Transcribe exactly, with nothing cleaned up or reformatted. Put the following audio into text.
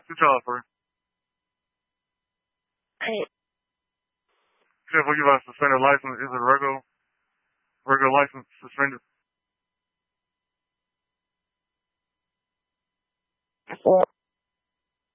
Two child for. Hey. Sheriff will give us a suspended license. Is it a regular, regular license suspended? Well,